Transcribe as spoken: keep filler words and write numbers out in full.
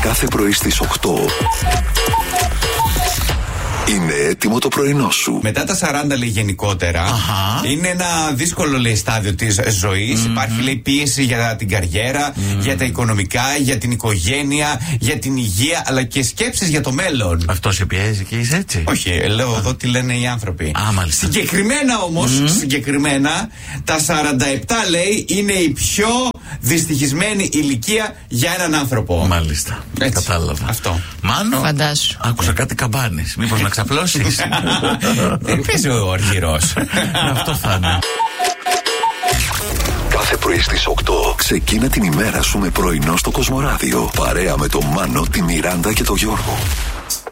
Κάθε πρωί στις οκτώ είναι έτοιμο το πρωινό σου. Μετά τα σαράντα, λέει, γενικότερα, uh-huh. είναι ένα δύσκολο, λέει, στάδιο της ζωής. Mm-hmm. Υπάρχει, λέει, πίεση για την καριέρα, mm-hmm. για τα οικονομικά, για την οικογένεια, για την υγεία, αλλά και σκέψεις για το μέλλον. Αυτό σε πιέζει και είσαι έτσι? Όχι, λέω ah. εδώ τι λένε οι άνθρωποι. Ah, μάλιστα. Συγκεκριμένα όμως, mm-hmm. συγκεκριμένα, τα σαράντα επτά, λέει, είναι η πιο δυστυχισμένη ηλικία για έναν άνθρωπο. Μάλιστα. Έτσι. Κατάλαβα. Αυτό. Μάνο, φαντάσου. Άκουσα yeah. κάτι καμπάνες. Μήπως να ξαπλώσεις? Δεν παίζει ο Αρχηρός. Αυτό θα είναι. Κάθε πρωί στις οκτώ ξεκίνα την ημέρα σου με πρωινό στο Κοσμοράδιο. Παρέα με τον Μάνο, τη Μιράντα και τον Γιώργο.